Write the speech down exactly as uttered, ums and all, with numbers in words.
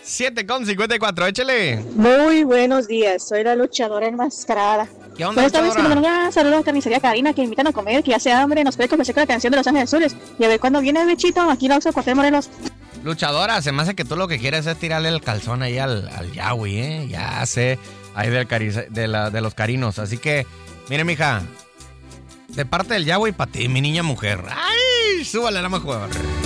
siete con cincuenta y cuatro, échale. Muy buenos días, soy la luchadora enmascarada. ¿Qué onda, Esta vez luchadora? que me un saludo a Carnicería Karina, que invitan a comer, que ya hace hambre, nos puede convencer con la canción de Los Ángeles Azules. Y a ver cuándo viene Bechito, aquí en la Oxo Cuartel Morelos. Luchadora, se me hace que tú lo que quieres es tirarle el calzón ahí al, al Yahweh, ¿eh? Ya sé, ahí del cari- de, la, de los carinos. Así que, mire, mija, de parte del Yahweh para ti, mi niña mujer. ¡Ay! Súbale la mejor.